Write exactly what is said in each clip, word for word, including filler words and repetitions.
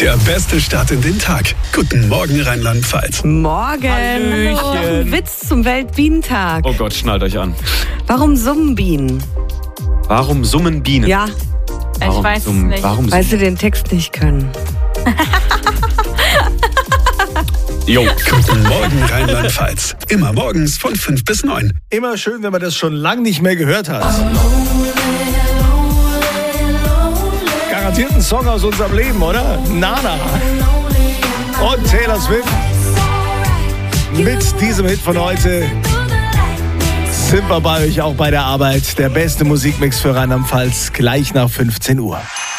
Der beste Start in den Tag. Guten Morgen, Rheinland-Pfalz. Morgen. Hallöchen. Noch ein Witz zum Weltbienentag. Oh Gott, schnallt euch an. Warum summen Bienen? Warum summen Bienen? Ja, Warum Ich weiß summen, es nicht. Warum weil summen? sie den Text nicht können. Jo. Guten Morgen, Rheinland-Pfalz. Immer morgens von fünf bis neun. Immer schön, wenn man das schon lange nicht mehr gehört hat. Garantiert ein Song aus unserem Leben, oder? Nana und Taylor Swift. Mit diesem Hit von heute sind wir bei euch auch bei der Arbeit. Der beste Musikmix für Rheinland-Pfalz gleich nach fünfzehn Uhr.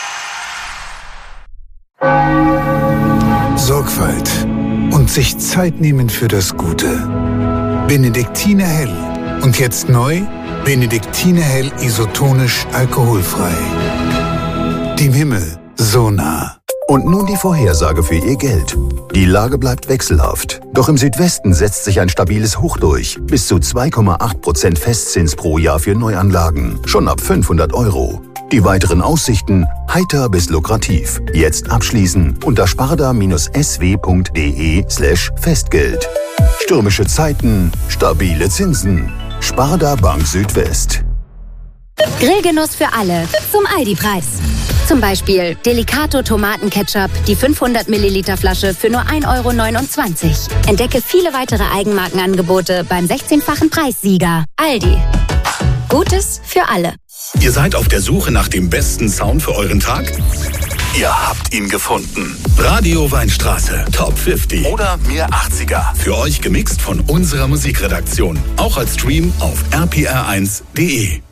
Sorgfalt und sich Zeit nehmen für das Gute. Benediktiner Hell. Und jetzt neu, Benediktiner Hell isotonisch alkoholfrei. Dem Himmel so nah. Und nun die Vorhersage für Ihr Geld. Die Lage bleibt wechselhaft. Doch im Südwesten setzt sich ein stabiles Hoch durch. Bis zu zwei Komma acht Prozent Festzins pro Jahr für Neuanlagen. Schon ab fünfhundert Euro. Die weiteren Aussichten heiter bis lukrativ. Jetzt abschließen unter sparda-sw.de slash Festgeld. Stürmische Zeiten, stabile Zinsen. Sparda Bank Südwest. Grillgenuss für alle zum Aldi-Preis. Zum Beispiel Delicato Tomatenketchup, die fünfhundert Milliliter Flasche für nur ein Euro neunundzwanzig. Entdecke viele weitere Eigenmarkenangebote beim sechzehnfachen Preissieger. Aldi. Gutes für alle. Ihr seid auf der Suche nach dem besten Sound für euren Tag? Ihr habt ihn gefunden. Radio Weinstraße Top fünfzig oder Mir achtziger. Für euch gemixt von unserer Musikredaktion. Auch als Stream auf r p r eins punkt d e.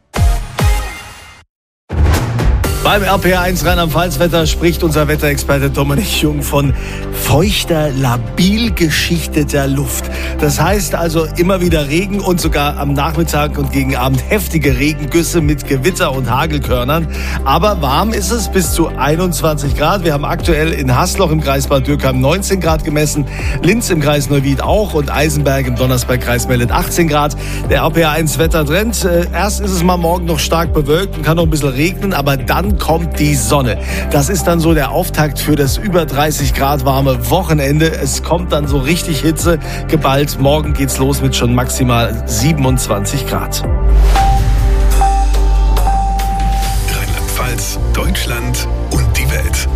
Beim R P R eins Rheinland-Pfalz-Wetter spricht unser Wetterexperte Dominik Jung von feuchter, labil geschichteter Luft. Das heißt also immer wieder Regen und sogar am Nachmittag und gegen Abend heftige Regengüsse mit Gewitter und Hagelkörnern. Aber warm ist es, bis zu einundzwanzig Grad. Wir haben aktuell in Hasloch im Kreis Bad Dürkheim neunzehn Grad gemessen, Linz im Kreis Neuwied auch und Eisenberg im Donnersberg-Kreis meldet achtzehn Grad. Der R P R eins Wettertrend. Äh, erst ist es mal morgen noch stark bewölkt und kann noch ein bisschen regnen, aber dann kommt die Sonne. Das ist dann so der Auftakt für das über dreißig Grad warme Wochenende. Es kommt dann so richtig Hitze geballt. Morgen geht's los mit schon maximal siebenundzwanzig Grad. Rheinland-Pfalz, Deutschland und die Welt.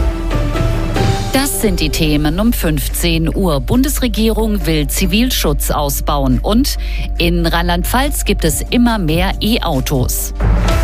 Das sind die Themen um fünfzehn Uhr. Bundesregierung will Zivilschutz ausbauen und in Rheinland-Pfalz gibt es immer mehr E-Autos.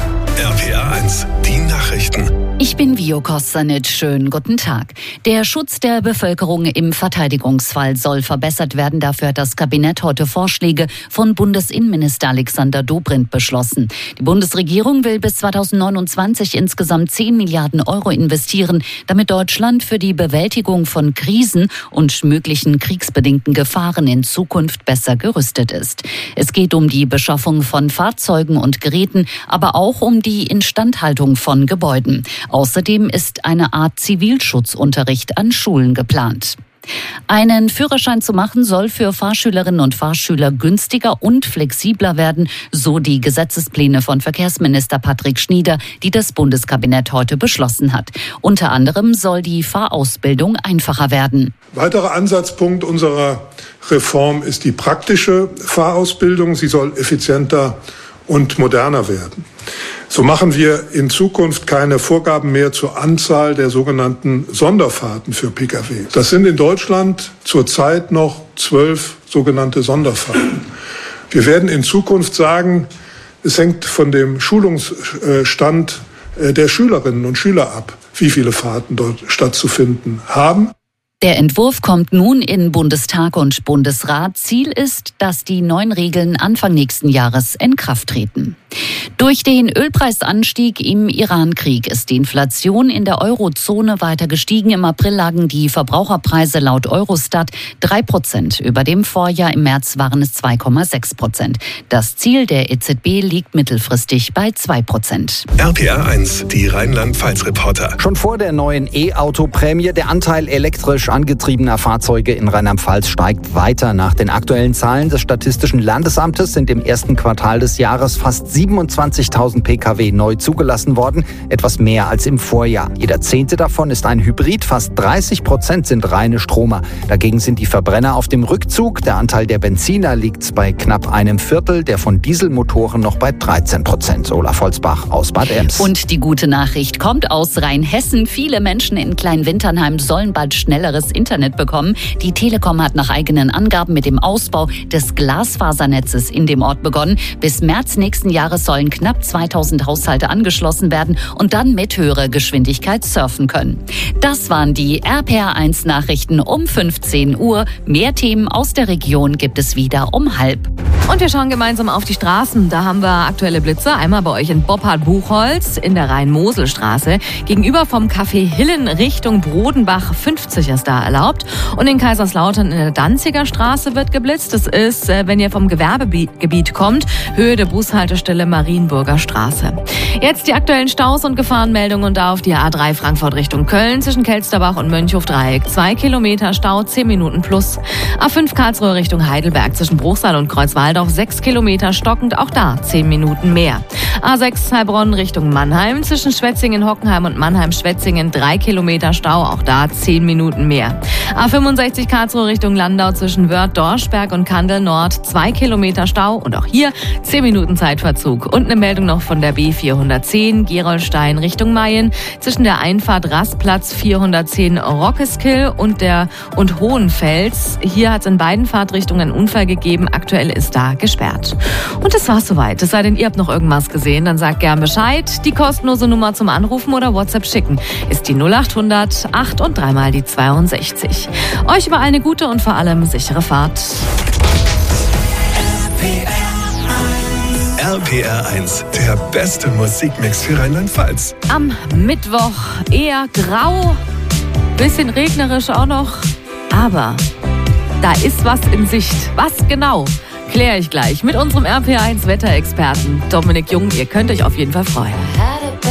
R P R eins, die Nachrichten. Ich bin Vio Kostanic. Schönen guten Tag. Der Schutz der Bevölkerung im Verteidigungsfall soll verbessert werden. Dafür hat das Kabinett heute Vorschläge von Bundesinnenminister Alexander Dobrindt beschlossen. Die Bundesregierung will bis zweitausendneunundzwanzig insgesamt zehn Milliarden Euro investieren, damit Deutschland für die Bewältigung von Krisen und möglichen kriegsbedingten Gefahren in Zukunft besser gerüstet ist. Es geht um die Beschaffung von Fahrzeugen und Geräten, aber auch um die Instandhaltung von Gebäuden. Außerdem ist eine Art Zivilschutzunterricht an Schulen geplant. Einen Führerschein zu machen soll für Fahrschülerinnen und Fahrschüler günstiger und flexibler werden, so die Gesetzespläne von Verkehrsminister Patrick Schnieder, die das Bundeskabinett heute beschlossen hat. Unter anderem soll die Fahrausbildung einfacher werden. Weiterer Ansatzpunkt unserer Reform ist die praktische Fahrausbildung. Sie soll effizienter und moderner werden. So machen wir in Zukunft keine Vorgaben mehr zur Anzahl der sogenannten Sonderfahrten für Pkw. Das sind in Deutschland zurzeit noch zwölf sogenannte Sonderfahrten. Wir werden in Zukunft sagen, es hängt von dem Schulungsstand der Schülerinnen und Schüler ab, wie viele Fahrten dort stattzufinden haben. Der Entwurf kommt nun in Bundestag und Bundesrat. Ziel ist, dass die neuen Regeln Anfang nächsten Jahres in Kraft treten. Durch den Ölpreisanstieg im Iran-Krieg ist die Inflation in der Eurozone weiter gestiegen. Im April lagen die Verbraucherpreise laut Eurostat drei Prozent über dem Vorjahr. Im März waren es zwei Komma sechs Prozent. Das Ziel der E Z B liegt mittelfristig bei zwei Prozent. R P R eins, die Rheinland-Pfalz-Reporter. Schon vor der neuen E-Auto-Prämie, der Anteil elektrisch angetriebener Fahrzeuge in Rheinland-Pfalz steigt weiter. Nach den aktuellen Zahlen des Statistischen Landesamtes sind im ersten Quartal des Jahres fast siebenundzwanzigtausend Pkw neu zugelassen worden, etwas mehr als im Vorjahr. Jeder zehnte davon ist ein Hybrid, fast dreißig Prozent sind reine Stromer. Dagegen sind die Verbrenner auf dem Rückzug. Der Anteil der Benziner liegt bei knapp einem Viertel, der von Dieselmotoren noch bei dreizehn Prozent. Olaf Holzbach aus Bad Ems. Und die gute Nachricht kommt aus Rheinhessen. Viele Menschen in Kleinwinternheim sollen bald schnelleres Internet bekommen. Die Telekom hat nach eigenen Angaben mit dem Ausbau des Glasfasernetzes in dem Ort begonnen. Bis März nächsten Jahres sollen knapp zweitausend Haushalte angeschlossen werden und dann mit höherer Geschwindigkeit surfen können. Das waren die R P R eins Nachrichten um fünfzehn Uhr. Mehr Themen aus der Region gibt es wieder um halb. Und wir schauen gemeinsam auf die Straßen. Da haben wir aktuelle Blitze. Einmal bei euch in Boppard-Buchholz in der Rhein-Mosel-Straße. Gegenüber vom Café Hillen Richtung Brodenbach fünfzig ist da erlaubt. Und in Kaiserslautern in der Danziger Straße wird geblitzt. Das ist, wenn ihr vom Gewerbegebiet kommt, Höhe der Bushaltestelle Marienburger Straße. Jetzt die aktuellen Staus und Gefahrenmeldungen und da auf die A drei Frankfurt Richtung Köln zwischen Kelsterbach und Mönchhof-Dreieck. Zwei Kilometer Stau, zehn Minuten plus. A fünf Karlsruhe Richtung Heidelberg zwischen Bruchsal und Kreuzwaldorf. Sechs Kilometer stockend, auch da zehn Minuten mehr. A sechs Heilbronn Richtung Mannheim zwischen Schwetzingen, Hockenheim und Mannheim-Schwetzingen. Drei Kilometer Stau, auch da zehn Minuten mehr. A fünfundsechzig Karlsruhe Richtung Landau zwischen Wörth, Dorschberg und Kandel Nord. Zwei Kilometer Stau und auch hier zehn Minuten Zeitverzug. Und eine Meldung noch von der B vierhundertzehn Gerolstein Richtung Mayen zwischen der Einfahrt Rastplatz vierhundertzehn Rockeskill und der und Hohenfels. Hier hat es in beiden Fahrtrichtungen einen Unfall gegeben. Aktuell ist da gesperrt. Und das war's soweit. Es sei denn, ihr habt noch irgendwas gesehen, dann sagt gern Bescheid. Die kostenlose Nummer zum Anrufen oder WhatsApp schicken ist die null achthundert acht und dreimal die zweiundsechzig. Euch überall eine gute und vor allem sichere Fahrt. R P R eins, der beste Musikmix für Rheinland-Pfalz. Am Mittwoch eher grau, bisschen regnerisch auch noch, aber da ist was in Sicht. Was genau? Kläre ich gleich mit unserem R P R eins Wetterexperten Dominik Jung. Ihr könnt euch auf jeden Fall freuen.